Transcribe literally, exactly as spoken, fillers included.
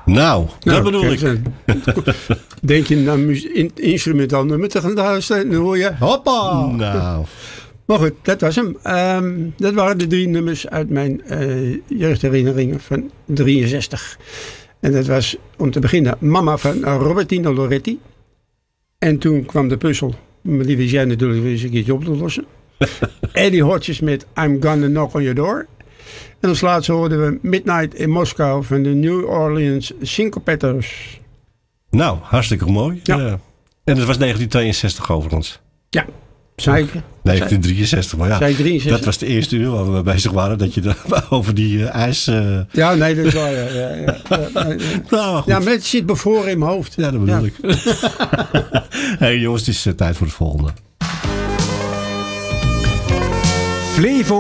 Nou, dat Nou, bedoel kijk, ik. Denk je naar mu- in, instrumentaal nummer te gaan luisteren, dan hoor je hoppa. Nou, Maar goed, dat was hem. Um, dat waren de drie nummers uit mijn uh, jeugdherinneringen van drieënzestig. En dat was om te beginnen Mama van Robertino Loretti. En toen kwam de puzzel. Maar die wist jij natuurlijk weer eens een keertje op te lossen. Eddie Hodges met I'm Gonna Knock on Your Door. En als laatste hoorden we Midnight in Moscow van de New Orleans Syncopators. nou, hartstikke mooi. Ja. Ja. En het was negentien tweeënzestig overigens. Ja, zeker. negentien drieënzestig, maar ja, Zei drieënzestig. dat was de eerste uur waar we bezig waren. Dat je er over die uh, ijs... Uh... Ja, nee, dat is waar. Ja, ja, ja. Ja, ja, ja. Nou, maar goed. Ja, maar het zit bevroren in mijn hoofd. Ja, dat bedoel Ja. ik. Hey jongens, het is uh, tijd voor het volgende. Flevo